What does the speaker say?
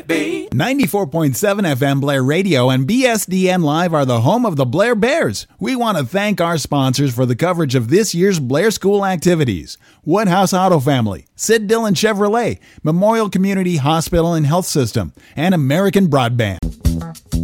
might be. 94.7 FM Blair Radio and BSDN Live are the home of the Blair Bears. We want to thank our sponsors for the coverage of this year's Blair School activities. Woodhouse Auto Family, Sid Dillon Chevrolet, Memorial Community Hospital and Health System, and American Broadband.